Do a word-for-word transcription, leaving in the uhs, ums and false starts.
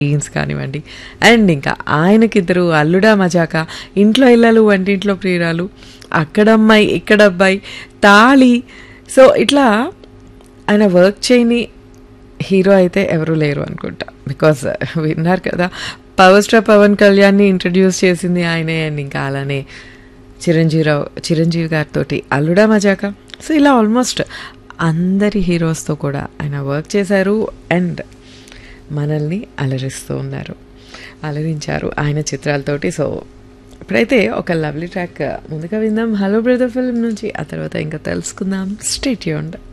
Scenes కానివ్వండి. And ఇంకా ఆయనకిద్దరు అల్లుడా మజాక, ఇంట్లో ఇళ్ళలు వంటింట్లో ప్రియురాలు, అక్కడమ్మాయి ఇక్కడబ్బాయి, తాళి. సో ఇట్లా ఆయన వర్క్ చేయని హీరో అయితే ఎవరు లేరు అనుకుంటా. బికాస్ విన్నారు కదా, పవర్ స్టార్ పవన్ కళ్యాణ్ని ఇంట్రడ్యూస్ చేసింది ఆయనే. అండ్ ఇంకా అలానే చిరంజీవిరావు చిరంజీవి గారితో అల్లుడా మజాక. సో ఇలా ఆల్మోస్ట్ అందరి హీరోస్తో కూడా ఆయన వర్క్ చేశారు అండ్ మనల్ని అలరిస్తూ ఉన్నారు, అలరించారు ఆయన చిత్రాలతోటి. సో ఇప్పుడైతే ఒక లవ్లీ ట్రాక్ ముందుగా విందాం హలో బ్రదర్ ఫిల్మ్ నుంచి. ఆ తర్వాత ఇంకా తెలుసుకుందాం. Stay tuned.